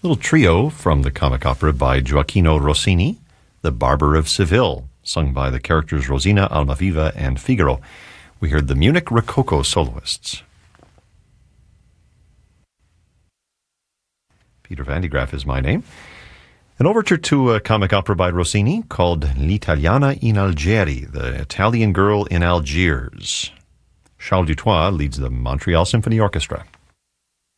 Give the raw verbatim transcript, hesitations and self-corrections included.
Little trio from the comic opera by Gioacchino Rossini, The Barber of Seville, sung by the characters Rosina, Almaviva, and Figaro. We heard the Munich Rococo soloists. Peter Van de Graaff is my name. An overture to a comic opera by Rossini called L'Italiana in Algeri, the Italian Girl in Algiers. Charles Dutoit leads the Montreal Symphony Orchestra.